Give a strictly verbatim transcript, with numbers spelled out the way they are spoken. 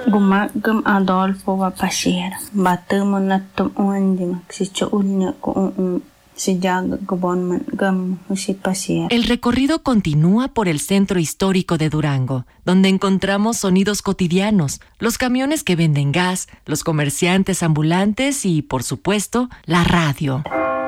Gumagam Adolfo va pasir. Batemo natum uandim. Si choulne ko un si jag gobonman gam si pasir. El recorrido continúa por el centro histórico de Durango, donde encontramos sonidos cotidianos, los camiones que venden gas, los comerciantes ambulantes y, por supuesto, la radio.